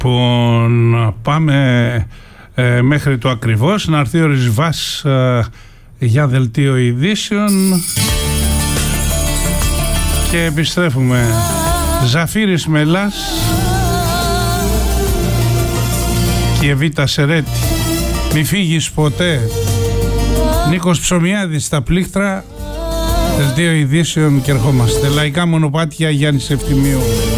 Πάμε μέχρι το ακριβώς, να έρθει ο Ρισβάς για δελτίο ειδήσεων και επιστρέφουμε. Ζαφύρης Μελάς και η Εβίτα Σερέτη, μη φύγεις ποτέ. Νίκος Ψωμιάδης στα πλήκτρα, δελτίο ειδήσεων και ερχόμαστε. Λαϊκά μονοπάτια, Γιάννης Ευθυμίου.